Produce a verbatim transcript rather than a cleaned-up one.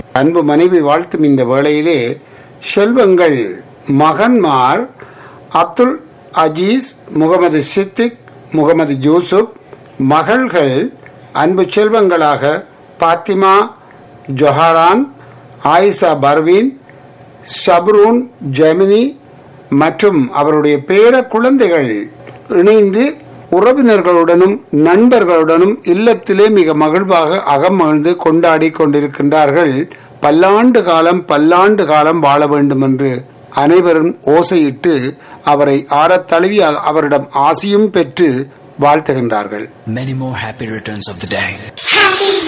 அன்பு மனைவி வாழ்த்தும் இந்த வேளையிலே செல்வங்கள் மகன்மார் அப்துல் அஜீஸ், முகமது சித்திக், முகமது யூசுப், மகள்கள் அன்பு செல்வங்களாக பாத்திமா, ஜொஹரான், ஆயிஷா பர்வீன், ஷப்ரூன், ஜெமினி மற்றும் அவருடைய பேர குழந்தைகள் இணைந்து உறவினர்களுடனும் நண்பர்களுடனும் இல்லத்திலே மிக மகிழ்வாக அகமகிழ்ந்து கொண்டாடி கொண்டிருக்கின்றார்கள். பல்லாண்டு காலம் பல்லாண்டு காலம் வாழ வேண்டும் என்று அனைவரும் ஓசையிட்டு அவரை ஆறத் தழுவி அவரிடம் ஆசியும் பெற்று வாழ்த்துகின்றார்கள். Many more happy returns of the day.